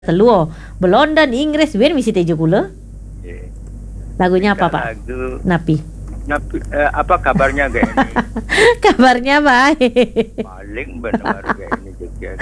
Telur London Inggris wen misi tejo kula. Lagunya apa Pak? Lagu Napi. apa kabarnya kayak ini? Kabarnya baik. Paling benar kayak ini juga.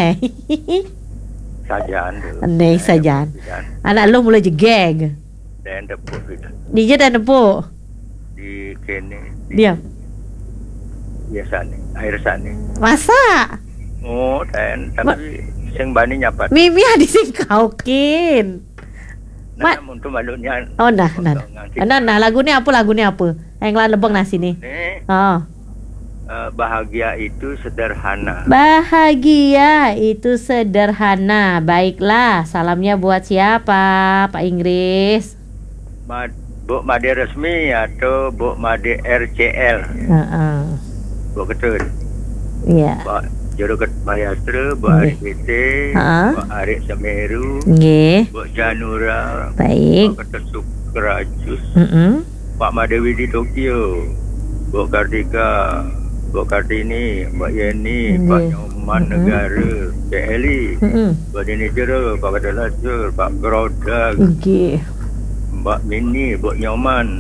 Sajaan tuh. Nih sajaan. Anak lu mulai jegeg. Dan tepuk gitu. Dia dan nepuk. Di kene. Diam. Biasa nih, air sana. Masa? Oh, dan tapi sing bani nyapat. Mimi ada sing kaukin. Nah, untuk malunya. Oh nah. Lagunya apa? Yang lain lebeng nasi nih. Oh. Bahagia itu sederhana. Bahagia itu sederhana. Baiklah, salamnya buat siapa, Pak Inggris? Bu Made resmi atau Bu Made RCL? Bu Ketut. Iya. Juru Mayastra, Bu Arik BT, Bu Arik Semeru, Bu Janura, baik. Bu Ketut Sukrajus, Pak Madewi di Tokyo, Bu Kartika, Bu Kartini, Mbak Yeni, Pak Nyoman Negara, Cik Eli, Bu Dini Jero, Pak Kadalasur, Pak Gerodak, Mbak Mini, Bu Nyoman,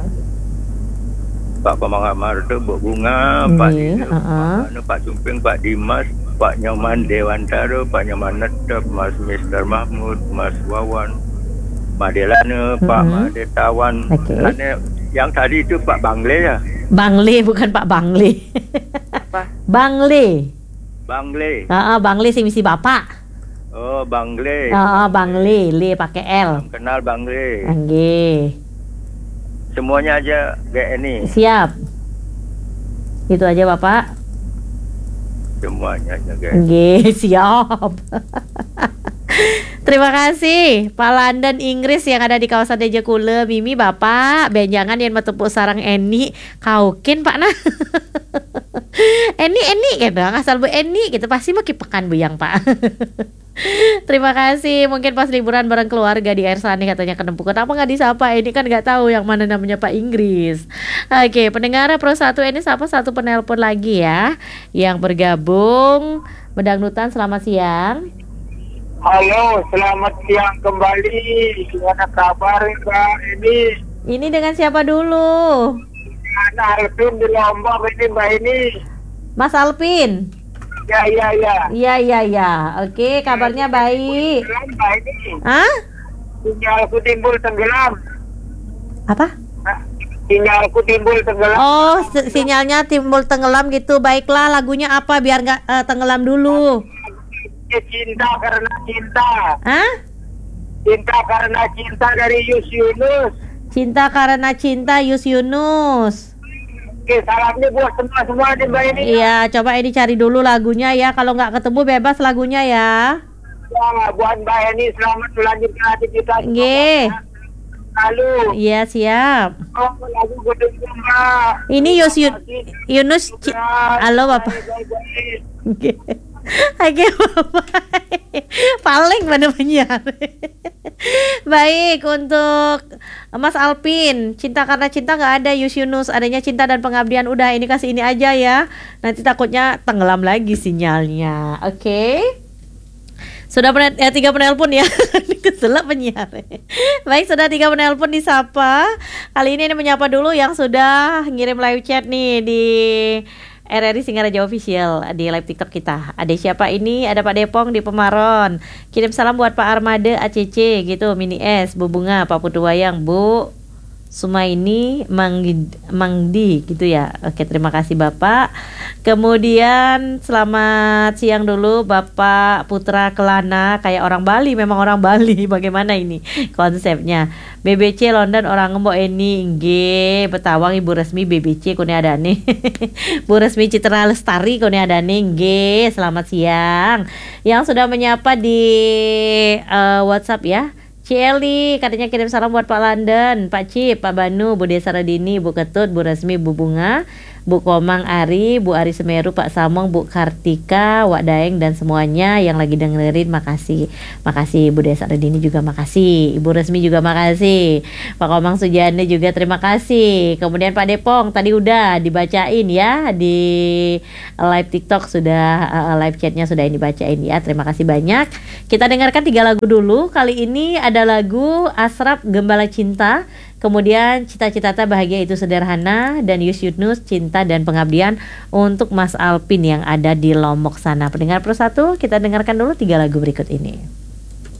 Pak Pemangga Marta, Bu Bunga, Pak Dino, Pak Sumping, Pak Dimas, Pak Nyoman Dewantara, Pak Nyoman Netep, Mas Mr. Mahmud, Mas Wawan, Madelana, Pak Madetawan. Yang tadi itu Pak Bangle ya? Bangle bukan Pak Bangle. Apa? Bangle. Bangle sih misi Bapak. Oh, Bangle. Bangle, le pakai L. Kenal Bangle. Nggih. Semuanya aja kayak ini. Siap. Itu aja Bapak. Semuanya aja kayak. Nggih, siap. Terima kasih Pak London Inggris yang ada di kawasan Deja Kule. Mimi Bapak benjangan yang metepuk sarang Eni kaukin Pak nah. Eni gitu asal Bu Eni gitu pasti mau kipekan buyang Pak. Terima kasih. Mungkin pas liburan bareng keluarga di air sani katanya kenempuk. Kenapa nggak disapa? Ini kan nggak tahu yang mana namanya Pak Inggris. Oke, pendengar Pro 1 ini sapa satu penelpon lagi ya yang bergabung. Medangnutan selamat siang. Halo, selamat siang kembali. Gimana kabar Mbak Ini dengan siapa dulu? Anak Alvin di Lombok ini Mbak ini. Mas Alvin. Iya. Oke, kabarnya baik. Mbak ini. Hah? Sinyalku timbul tenggelam. Apa? Sinyalku timbul tenggelam. Oh, sinyalnya timbul tenggelam gitu. Baiklah, lagunya apa biar nggak tenggelam dulu? Cinta karena cinta. Hah? Cinta karena cinta dari Yus Yunus. Cinta karena cinta Yus Yunus. Oke, salamnya buat semua di Mbak ini. Iya, coba ini cari dulu lagunya ya. Kalau nggak ketemu bebas lagunya ya. Ya, buat Mbak ini selamat melanjutkan aktivitas. Nggih. Lalu. Iya, siap. Oh, lagu gedung Mbak. Ini Yunus. Halo Bapak. Oke. Oke Bapak. Paling mana penyiar. Baik, untuk Mas Alpin, cinta karena cinta nggak ada Yus Yunus, adanya cinta dan pengabdian. Udah, ini kasih ini aja ya. Nanti takutnya tenggelam lagi sinyalnya. Oke. Sudah 3 penelpon ya. Keselak penyiar. Baik, sudah 3 penelpon disapa. Kali ini menyapa dulu yang sudah ngirim live chat nih di RRI Singaraja Official di live TikTok kita. Ada siapa ini? Ada Pak Depong di Pemaron. Kirim salam buat Pak Armada ACC gitu, Mini S, Bu Bunga, Pak Putu Wayang, Bu Sumaini, Mangdi gitu ya. Oke, terima kasih Bapak. Kemudian selamat siang dulu Bapak Putra Kelana, kayak orang Bali, memang orang Bali. Bagaimana ini konsepnya? BBC London orang ngembok ini nggih Betawang Ibu Resmi BBC kune ada nih. Bu Resmi Citra Lestari kune ada nih nggih. Selamat siang. Yang sudah menyapa di WhatsApp ya. Celi katanya kirim salam buat Pak London, Pak Cip, Pak Banu, Bu Desa Radini, Bu Ketut, Bu Resmi, Bu Bunga, Bu Komang Ari, Bu Ari Semeru, Pak Samong, Bu Kartika, Wak Daeng dan semuanya yang lagi dengerin, makasih. Makasih Bu Desa Redini juga makasih. Ibu Resmi juga makasih. Pak Komang Sujane juga terima kasih. Kemudian Pak Depong tadi udah dibacain ya di live TikTok, sudah live chatnya sudah dibacain ya. Terima kasih banyak. Kita dengarkan 3 lagu dulu. Kali ini ada lagu Asrap Gembala Cinta, kemudian Cita-cita bahagia itu sederhana, dan Yus Yunus Cinta dan Pengabdian untuk Mas Alpin yang ada di Lombok sana. Pendengar persatu, kita dengarkan dulu 3 lagu berikut ini.